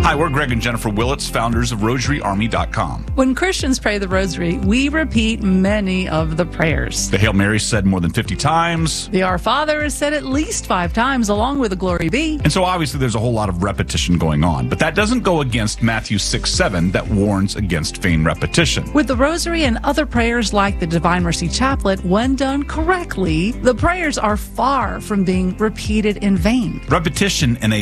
Hi, we're Greg and Jennifer Willits, founders of RosaryArmy.com. When Christians pray the rosary, we repeat many of the prayers. The Hail Mary is said more than 50 times. The Our Father is said at least 5 times, along with the Glory Be. And so obviously there's a whole lot of repetition going on. But that doesn't go against Matthew 6:7 that warns against vain repetition. With the rosary and other prayers like the Divine Mercy Chaplet, when done correctly, the prayers are far from being repeated in vain. Repetition in a